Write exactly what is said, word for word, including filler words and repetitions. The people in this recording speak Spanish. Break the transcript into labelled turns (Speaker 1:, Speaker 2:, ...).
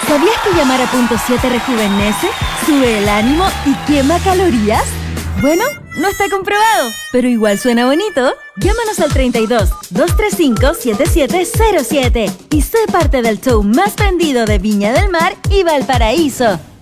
Speaker 1: ¿Sabías que llamar a punto siete rejuvenece, sube el ánimo y quema calorías? Bueno, no está comprobado, pero igual suena bonito. Llámanos al treinta y dos, doscientos treinta y cinco, setenta y siete cero siete y sé parte del show más vendido de Viña del Mar y Valparaíso.